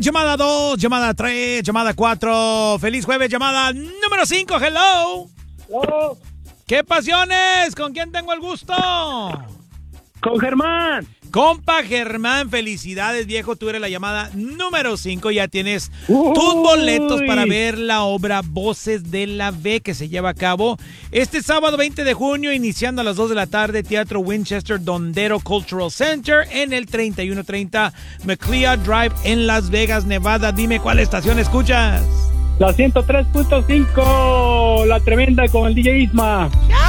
llamada 2, llamada 3, llamada 4. Feliz jueves, llamada número 5. Hello. Hello. ¿Qué pasiones? ¿Con quién tengo el gusto? Con Germán. Compa Germán, felicidades, viejo. Tú eres la llamada número 5. Ya tienes tus boletos para ver la obra Voces de la B, que se lleva a cabo este sábado 20 de junio, iniciando a las 2 de la tarde, Teatro Winchester Dondero Cultural Center, en el 3130 McLeod Drive en Las Vegas, Nevada. Dime cuál estación escuchas. La 103.5, la tremenda con el DJ Isma.